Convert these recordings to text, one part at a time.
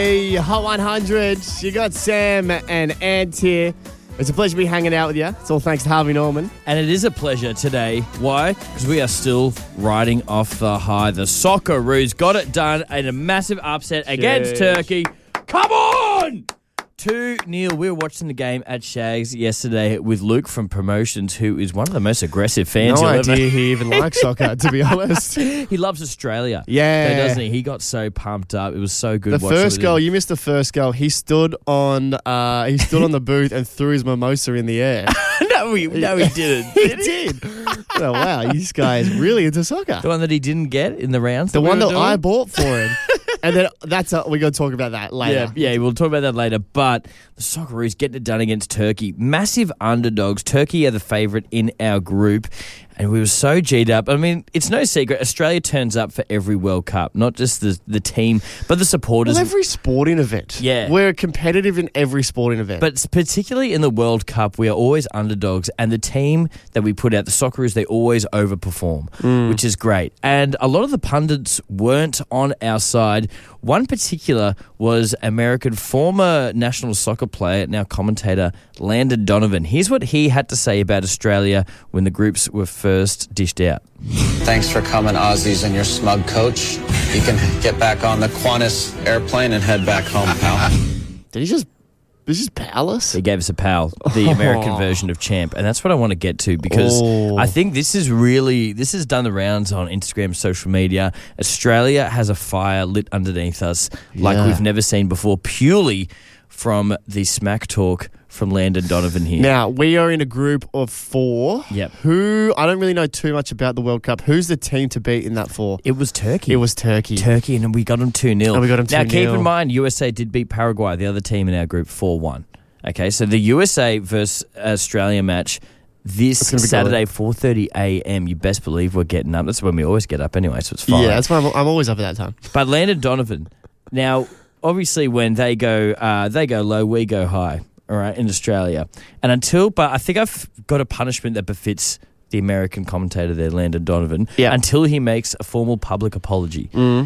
Hey, Hot 100. You got Sam and Ant here. It's a pleasure to be hanging out with you. It's all thanks to Harvey Norman. And it is a pleasure today. Why? Because we are still riding off the high. The Socceroos got it done in a massive upset against Turkey. Come on! 2-0. We were watching the game at Shags yesterday with Luke from Promotions, who is one of the most aggressive fans No you'll ever. idea he even likes soccer, to be honest. He loves Australia. Yeah. So doesn't he? He got so pumped up. It was so good. The watching first with goal, him. you missed the first goal. He stood on the booth and threw his mimosa in the air. No, he didn't. He did. Oh, wow, this guy is really into soccer. The one that he didn't get in the rounds. The we one were that doing? I bought for him. And then we're going to talk about that later. Yeah, we'll talk about that later. But the Socceroos getting it done against Turkey. Massive underdogs. Turkey are the favourite in our group. And we were so G'd up. I mean, it's no secret. Australia turns up for every World Cup. Not just the team, but the supporters. Well, every sporting event. Yeah. We're competitive in every sporting event. But particularly in the World Cup, we are always underdogs. And the team that we put out, the Socceroos, they always overperform, which is great. And a lot of the pundits weren't on our side. One particular was American former national soccer player, now commentator, Landon Donovan. Here's what he had to say about Australia when the groups were first dished out. Thanks for coming, Aussies, and your smug coach. You can get back on the Qantas airplane and head back home, pal. Did he just... This is powerless? He gave us a pal, the American version of Champ. And that's what I want to get to because I think this has done the rounds on Instagram, social media. Australia has a fire lit underneath us like we've never seen before, purely from the smack talk from Landon Donovan here. Now, we are in a group of 4. Yep. I don't really know too much about the World Cup. Who's the team to beat in that 4? It was Turkey. It was Turkey. Turkey, and we got them 2-0. And we got them 2-0. Now, keep in mind, USA did beat Paraguay, the other team in our group, 4-1. Okay, so the USA versus Australia match this Saturday, 4:30 a.m. You best believe we're getting up. That's when we always get up anyway, so it's fine. Yeah, that's why I'm always up at that time. But Landon Donovan, now, obviously when they go low, we go high. All right, in Australia. But I think I've got a punishment that befits the American commentator there, Landon Donovan, until he makes a formal public apology.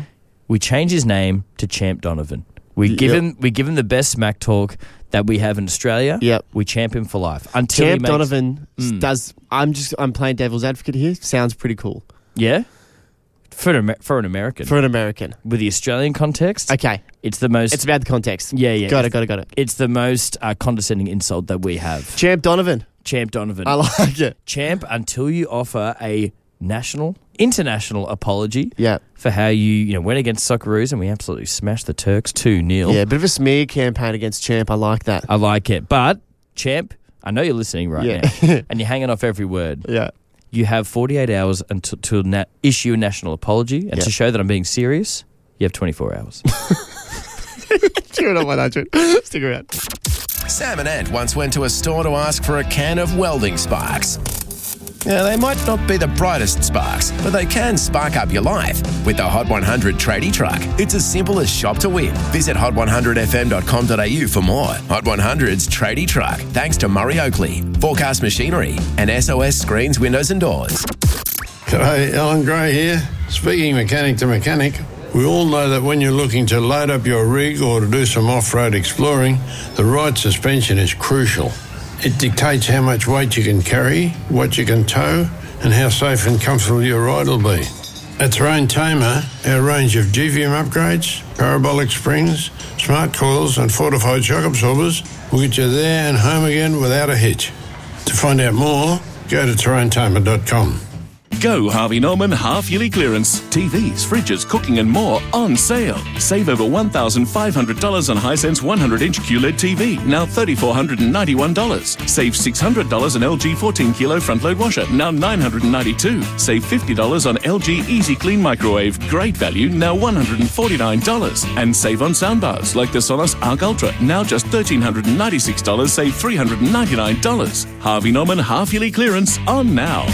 We change his name to Champ Donovan. We give him the best smack talk that we have in Australia. Yep. We champ him for life. Until Champ Donovan does... I'm playing devil's advocate here. Sounds pretty cool. Yeah? For an American. For an American. With the Australian context. Okay. It's the most... It's about the context. Yeah. Got it. It's the most condescending insult that we have. Champ Donovan. I like it. Champ, until you offer a international apology Yeah. for how you went against Socceroos and we absolutely smashed the Turks 2-0. Yeah, bit of a smear campaign against Champ. I like that. I like it. But, Champ, I know you're listening right now and you're hanging off every word. Yeah. You have 48 hours to issue a national apology, and to show that I'm being serious, you have 24 hours. Tune on 100. Stick around. Sam and Ant once went to a store to ask for a can of welding sparks. Now, they might not be the brightest sparks, but they can spark up your life with the Hot 100 tradie truck. It's as simple as shop to win. Visit hot100fm.com.au for more. Hot 100's tradie truck, thanks to Murray Oakley, Forecast Machinery, and SOS Screens, Windows and Doors. G'day, Alan Gray here. Speaking mechanic to mechanic, we all know that when you're looking to load up your rig or to do some off-road exploring, the right suspension is crucial. It dictates how much weight you can carry, what you can tow, and how safe and comfortable your ride will be. At Terrain Tamer, our range of GVM upgrades, parabolic springs, smart coils and fortified shock absorbers will get you there and home again without a hitch. To find out more, go to terraintamer.com. Go Harvey Norman half-yearly clearance. TVs, fridges, cooking and more on sale. Save over $1,500 on Hisense 100-inch QLED TV, now $3,491. Save $600 on LG 14-kilo front-load washer, now $992. Save $50 on LG Easy Clean microwave, great value, now $149. And save on soundbars like the Sonos Arc Ultra, now just $1,396, save $399. Harvey Norman half-yearly clearance on now.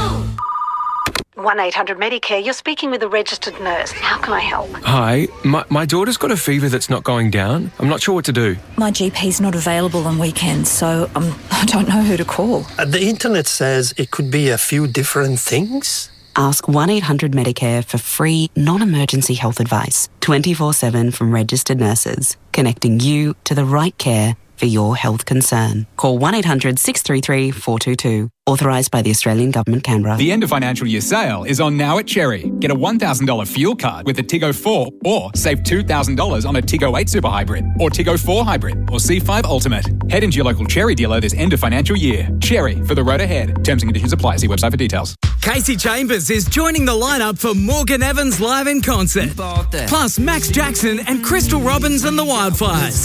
1-800-Medicare, you're speaking with a registered nurse. How can I help? Hi, my daughter's got a fever that's not going down. I'm not sure what to do. My GP's not available on weekends, so I don't know who to call. The internet says it could be a few different things. Ask 1-800-MEDICARE for free, non-emergency health advice, 24/7 from registered nurses, connecting you to the right care for your health concern. Call 1-800-633-422. Authorised by the Australian Government, Canberra. The end of financial year sale is on now at Cherry. Get a $1,000 fuel card with a Tiggo 4 or save $2,000 on a Tiggo 8 Super Hybrid or Tiggo 4 Hybrid or C5 Ultimate. Head into your local Cherry dealer this end of financial year. Cherry, for the road ahead. Terms and conditions apply. See website for details. Casey Chambers is joining the lineup for Morgan Evans live in concert. Plus Max Jackson and Crystal Robbins and the Wildfires.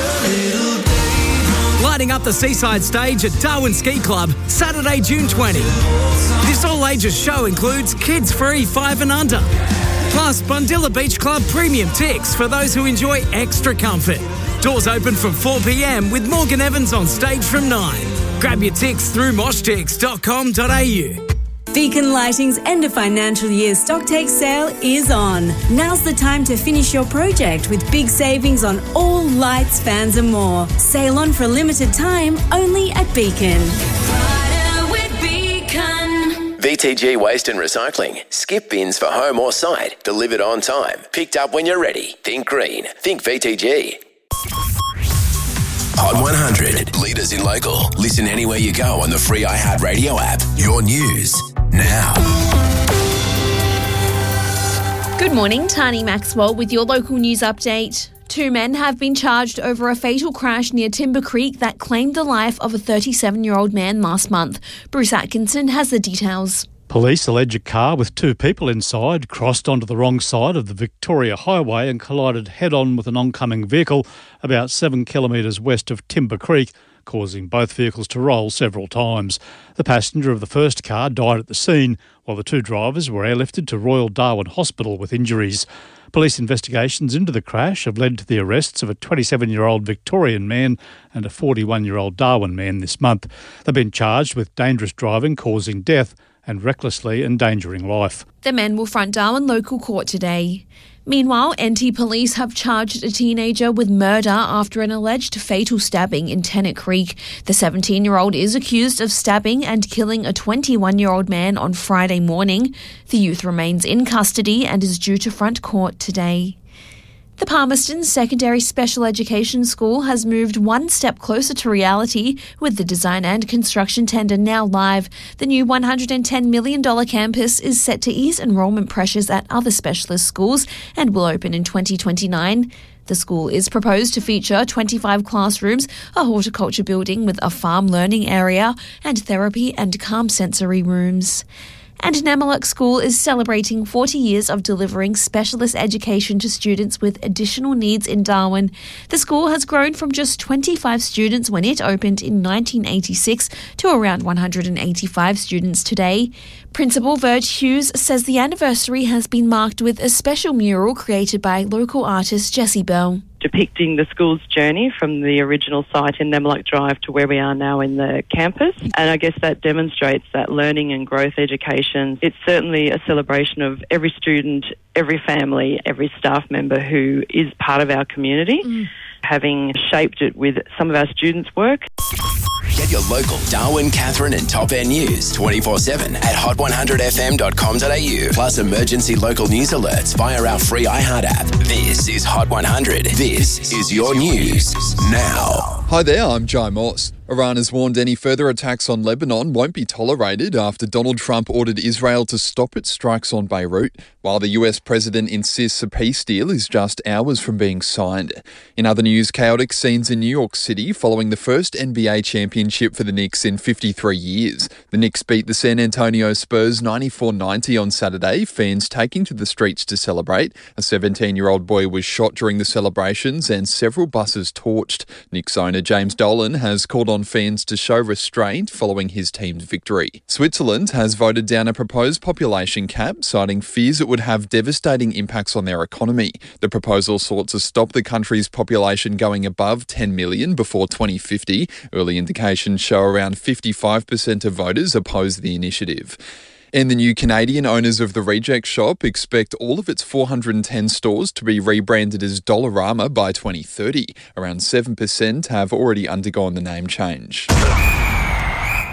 Lighting up the Seaside stage at Darwin Ski Club, Saturday, June 20. This all-ages show includes kids free 5 and under. Plus Bundilla Beach Club premium ticks for those who enjoy extra comfort. Doors open from 4 p.m. with Morgan Evans on stage from 9. Grab your ticks through moshtix.com.au. Beacon Lighting's end of financial year stocktake sale is on. Now's the time to finish your project with big savings on all lights, fans and more. Sale on for a limited time only at Beacon. VTG Waste and Recycling. Skip bins for home or site. Delivered on time. Picked up when you're ready. Think green. Think VTG. Hot 100. Leaders in local. Listen anywhere you go on the free iHeartRadio app. Your news now. Good morning, Tani Maxwell with your local news update. 2 men have been charged over a fatal crash near Timber Creek that claimed the life of a 37-year-old man last month. Bruce Atkinson has the details. Police allege a car with 2 people inside crossed onto the wrong side of the Victoria Highway and collided head-on with an oncoming vehicle about 7 kilometres west of Timber Creek, causing both vehicles to roll several times. The passenger of the first car died at the scene, while the 2 drivers were airlifted to Royal Darwin Hospital with injuries. Police investigations into the crash have led to the arrests of a 27-year-old Victorian man and a 41-year-old Darwin man this month. They've been charged with dangerous driving causing death and recklessly endangering life. The men will front Darwin local court today. Meanwhile, NT Police have charged a teenager with murder after an alleged fatal stabbing in Tennant Creek. The 17-year-old is accused of stabbing and killing a 21-year-old man on Friday morning. The youth remains in custody and is due to front court today. The Palmerston Secondary Special Education School has moved one step closer to reality with the design and construction tender now live. The new $110 million campus is set to ease enrolment pressures at other specialist schools and will open in 2029. The school is proposed to feature 25 classrooms, a horticulture building with a farm learning area, and therapy and calm sensory rooms. And Namaluk School is celebrating 40 years of delivering specialist education to students with additional needs in Darwin. The school has grown from just 25 students when it opened in 1986 to around 185 students today. Principal Virg Hughes says the anniversary has been marked with a special mural created by local artist Jessie Bell, depicting the school's journey from the original site in Namaluk Drive to where we are now in the campus. And I guess that demonstrates that learning and growth education. It's certainly a celebration of every student, every family, every staff member who is part of our community, having shaped it with some of our students' work. Get your local Darwin, Katherine and Top End news 24/7 at hot100fm.com.au. Plus emergency local news alerts via our free iHeart app. This is Hot 100. This is your news now. Hi there, I'm Jai Moss. Iran has warned any further attacks on Lebanon won't be tolerated after Donald Trump ordered Israel to stop its strikes on Beirut, while the US president insists a peace deal is just hours from being signed. In other news, chaotic scenes in New York City following the first NBA championship for the Knicks in 53 years. The Knicks beat the San Antonio Spurs 94-90 on Saturday, fans taking to the streets to celebrate. A 17-year-old boy was shot during the celebrations and several buses torched. Knicks owner James Dolan has called on fans to show restraint following his team's victory. Switzerland has voted down a proposed population cap, citing fears it would have devastating impacts on their economy. The proposal sought to stop the country's population going above 10 million before 2050. Early indications show around 55% of voters oppose the initiative. And the new Canadian owners of The Reject Shop expect all of its 410 stores to be rebranded as Dollarama by 2030. Around 7% have already undergone the name change.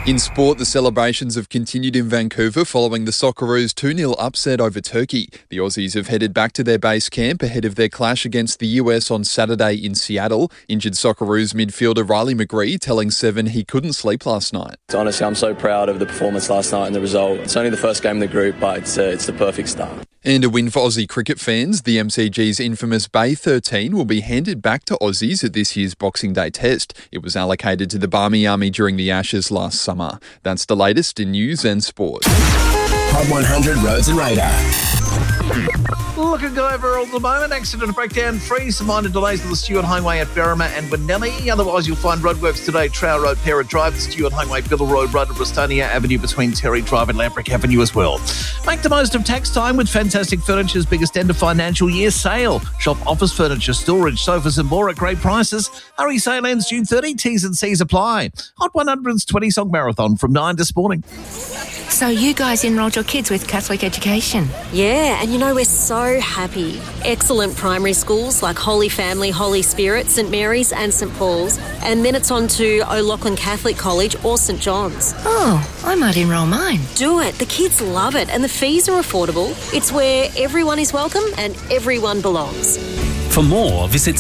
In sport, the celebrations have continued in Vancouver following the Socceroos' 2-0 upset over Turkey. The Aussies have headed back to their base camp ahead of their clash against the US on Saturday in Seattle. Injured Socceroos midfielder Riley McGree telling Seven he couldn't sleep last night. Honestly, I'm so proud of the performance last night and the result. It's only the first game in the group, but it's the perfect start. And a win for Aussie cricket fans. The MCG's infamous Bay 13 will be handed back to Aussies at this year's Boxing Day test. It was allocated to the Barmy Army during the Ashes last summer. That's the latest in news and sport. Hot 100 Roads and Radar. Looking good overall at the moment. Accident breakdown free. Some minor delays on the Stewart Highway at Berrima and Winnelly. Otherwise, you'll find roadworks today. Trowell Road, Parrot Drive, the Stewart Highway, Biddle Road, Road to Bristonia Avenue between Terry Drive and Lamprick Avenue as well. Make the most of tax time with Fantastic Furniture's biggest end of financial year sale. Shop office furniture, storage, sofas and more at great prices. Hurry, sale ends June 30. T's and C's apply. Hot 100's 20-song marathon from 9 this morning. So you guys enrolled your kids with Catholic education? Yeah, and you know, we're so happy. Excellent primary schools like Holy Family, Holy Spirit, St Mary's and St Paul's. And then it's on to O'Loughlin Catholic College or St John's. Oh, I might enrol mine. Do it. The kids love it and the fees are affordable. It's where everyone is welcome and everyone belongs. For more, visit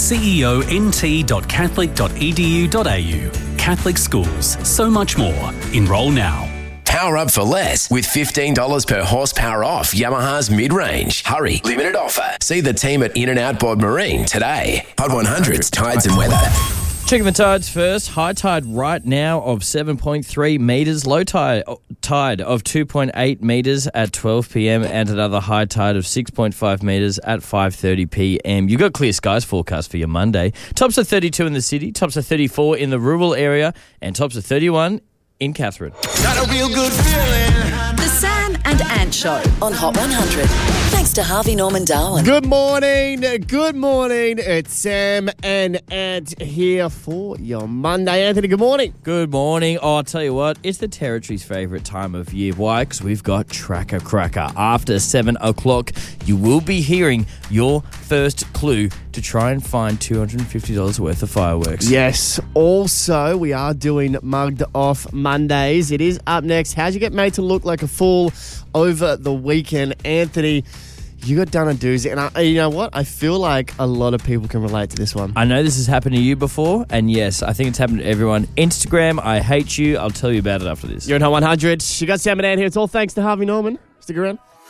ceont.catholic.edu.au. Catholic schools, so much more. Enrol now. Power up for less with $15 per horsepower off Yamaha's mid-range. Hurry, limited offer. See the team at In-N-Out Board Marine today. Hot 100's Tides and Weather. Checking the tides first. High tide right now of 7.3 metres. Low tide of 2.8 metres at 12 p.m. and another high tide of 6.5 metres at 5:30 p.m. You've got clear skies forecast for your Monday. Tops of 32 in the city, tops of 34 in the rural area, and tops of 31 in Catherine. Got a real good feeling. The Sam and Ant Show on Hot 100. Thanks to Harvey Norman Darwin. Good morning. Good morning. It's Sam and Ant here for your Monday. Anthony, good morning. Good morning. Oh, I'll tell you what, it's the Territory's favourite time of year. Why? Because we've got Tracker Cracker. After 7 o'clock, you will be hearing your first clue to try and find $250 worth of fireworks. Yes. Also, we are doing Mugged Off Mondays. It is up next. How'd you get made to look like a fool over the weekend? Anthony, you got done a doozy. And you know what? I feel like a lot of people can relate to this one. I know this has happened to you before. And yes, I think it's happened to everyone. Instagram, I hate you. I'll tell you about it after this. You're in Hot 100. You got Sam and Ant here. It's all thanks to Harvey Norman. Stick around.